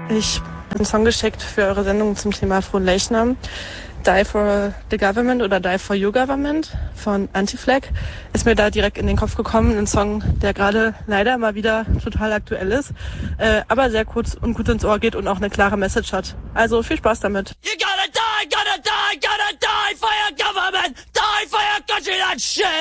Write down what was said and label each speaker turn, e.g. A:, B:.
A: Ich habe einen Song geschickt für eure Sendung zum Thema Fronleichnam. Die for the Government oder Die for Your Government von Anti-Flag ist mir da direkt in den Kopf gekommen. Ein Song, der gerade leider mal wieder total aktuell ist, aber sehr kurz und gut ins Ohr geht und auch eine klare Message hat. Also viel Spaß damit.
B: You gotta die for your government, die for your country, that shit!